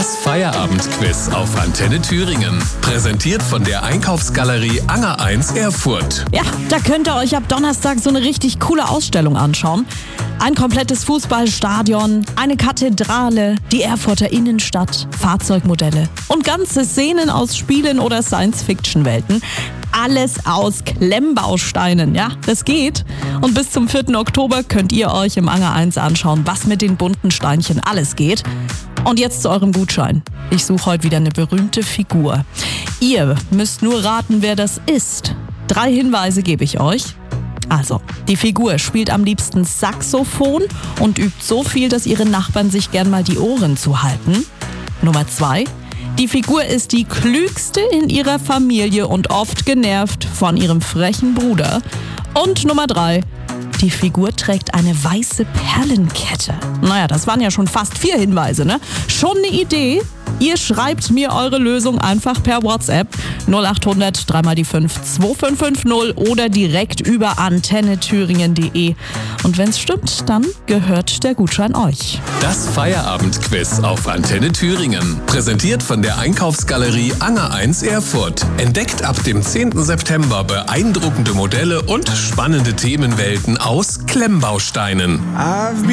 Das Feierabendquiz auf Antenne Thüringen. Präsentiert von der Einkaufsgalerie Anger 1 Erfurt. Ja, da könnt ihr euch ab Donnerstag so eine richtig coole Ausstellung anschauen. Ein komplettes Fußballstadion, eine Kathedrale, die Erfurter Innenstadt, Fahrzeugmodelle und ganze Szenen aus Spielen oder Science-Fiction-Welten. Alles aus Klemmbausteinen, ja, das geht. Und bis zum 4. Oktober könnt ihr euch im Anger 1 anschauen, was mit den bunten Steinchen alles geht. Und jetzt zu eurem Gutschein. Ich suche heute wieder eine berühmte Figur. Ihr müsst nur raten, wer das ist. 3 Hinweise gebe ich euch. Also, die Figur spielt am liebsten Saxophon und übt so viel, dass ihre Nachbarn sich gern mal die Ohren zuhalten. Nummer 2. Die Figur ist die klügste in ihrer Familie und oft genervt von ihrem frechen Bruder. Und Nummer 3. Die Figur trägt eine weiße Perlenkette. Naja, das waren ja schon fast 4 Hinweise, ne? Schon eine Idee? Ihr schreibt mir eure Lösung einfach per WhatsApp 0800 3 die 5 2550 oder direkt über antennethüringen.de. Und wenn es stimmt, dann gehört der Gutschein euch. Das Feierabendquiz auf Antenne Thüringen. Präsentiert von der Einkaufsgalerie Anger 1 Erfurt. Entdeckt ab dem 10. September beeindruckende Modelle und spannende Themenwelten aus Klemmbausteinen.